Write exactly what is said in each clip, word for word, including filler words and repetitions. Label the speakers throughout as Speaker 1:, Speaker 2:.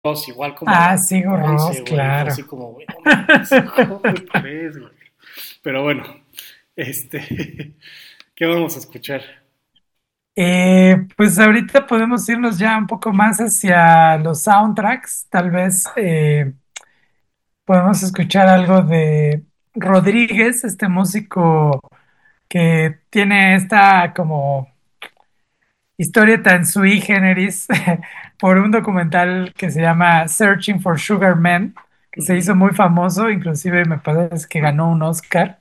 Speaker 1: Ross, igual como a
Speaker 2: Ah,
Speaker 1: los
Speaker 2: Sigur
Speaker 1: once,
Speaker 2: Rós,
Speaker 1: güey. Fue
Speaker 2: claro.
Speaker 1: así como, güey, no mames, ¿cómo me crees, güey? Pero bueno, este, ¿qué vamos a escuchar?
Speaker 2: Eh, pues ahorita podemos irnos ya un poco más hacia los soundtracks. Tal vez eh, podemos escuchar algo de Rodríguez, este músico que tiene esta como historia tan sui generis por un documental que se llama Searching for Sugar Man, que se hizo
Speaker 1: Ujú.
Speaker 2: muy famoso, inclusive me parece que ganó un Oscar.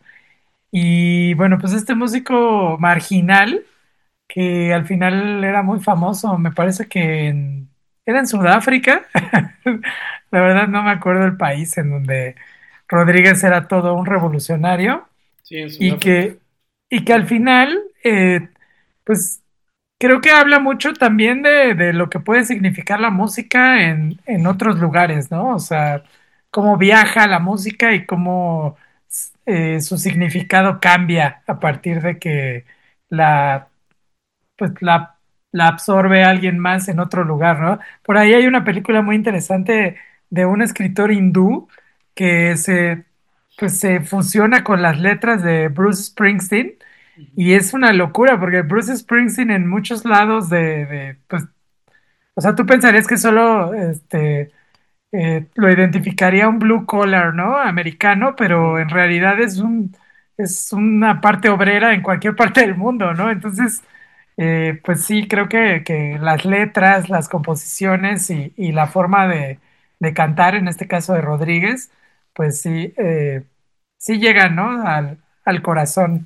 Speaker 2: Y bueno, pues este músico marginal que al final era muy famoso, me parece que en- era en Sudáfrica, la verdad no me acuerdo el país en donde Rodríguez era todo un revolucionario
Speaker 1: Sí, en
Speaker 2: y
Speaker 1: Sudáfrica.
Speaker 2: que, y que al
Speaker 1: Ujú.
Speaker 2: final, eh, pues creo que habla mucho también de, de lo que puede significar la música en, en otros lugares, ¿no? O sea, cómo viaja la música y cómo eh, su significado cambia a partir de que la pues la, la absorbe alguien más en otro lugar, ¿no? Por ahí hay una película muy interesante de un escritor hindú que se, pues se fusiona con las letras de Bruce Springsteen
Speaker 1: Ujú.
Speaker 2: y es una locura porque Bruce Springsteen en muchos lados de, de, pues, o sea, tú pensarías que solo este, eh, lo identificaría un blue collar, ¿no? Americano, pero
Speaker 1: Ujú.
Speaker 2: en realidad es un, es una parte obrera en cualquier parte del mundo, ¿no? Entonces, eh, pues sí, creo que, que las letras, las composiciones y, y la forma de, de cantar, en este caso de Rodríguez, pues sí, eh, sí llegan, ¿no? Al, al corazón.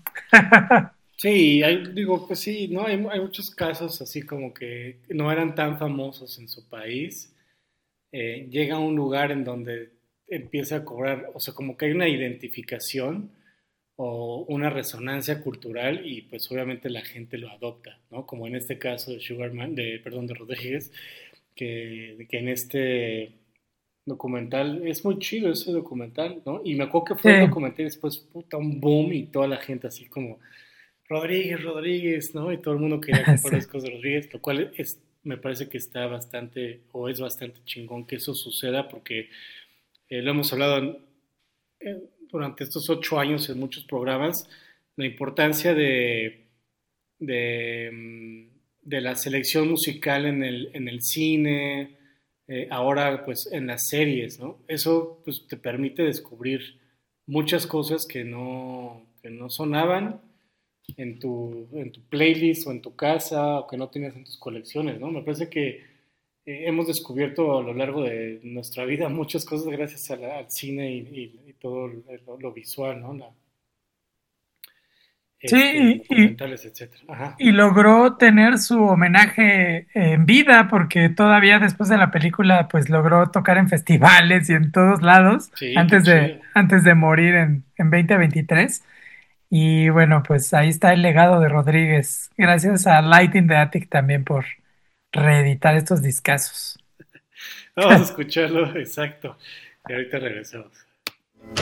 Speaker 1: Sí, hay- digo, pues sí, ¿no? Hay, hay muchos casos así como que no eran tan famosos en su país. Eh, llega a un lugar en donde empieza a cobrar, o sea, como que hay una identificación o una resonancia cultural y pues obviamente la gente lo adopta, ¿no? Como en este caso de Sugarman, de, perdón, de Rodríguez, que, que en este documental, es muy chido ese documental, ¿no? Y me acuerdo que
Speaker 2: Sí,
Speaker 1: fue el documental y después, puta, un boom y toda la gente así como, Rodríguez, Rodríguez, ¿no? Y todo el mundo quería comprar
Speaker 2: sí,
Speaker 1: los discos de Rodríguez, lo cual es, me parece que está bastante, o es bastante chingón que eso suceda, porque eh, lo hemos hablado en- en- durante estos ocho años en muchos programas, la importancia de, de, mm, de la selección musical en el, en el cine, eh, ahora pues en las series, ¿no? Eso pues te permite descubrir muchas cosas que no, que no sonaban en tu, en tu playlist o en tu casa o que no tenías en tus colecciones, ¿no? Me parece que eh, hemos descubierto a lo largo de nuestra vida muchas cosas gracias a la- al cine y, y- y todo lo, lo visual, ¿no? La, este,
Speaker 2: sí, y,
Speaker 1: documentales, etcétera. Ajá.
Speaker 2: y logró tener su homenaje en vida porque todavía después de la película pues logró tocar en festivales y en todos lados
Speaker 1: Sí, qué
Speaker 2: antes de,
Speaker 1: chido.
Speaker 2: antes de morir en, en dos mil veintitrés. Y bueno, pues ahí está el legado de Rodríguez. Gracias a Light in the Attic también por reeditar estos discazos.
Speaker 1: Vamos a escucharlo, exacto. Y ahorita regresamos.